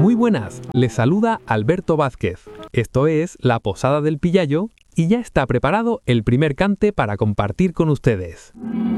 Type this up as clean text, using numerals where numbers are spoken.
Muy buenas, les saluda Alberto Vázquez. Esto es La Posada del Pillayo y ya está preparado el primer cante para compartir con ustedes.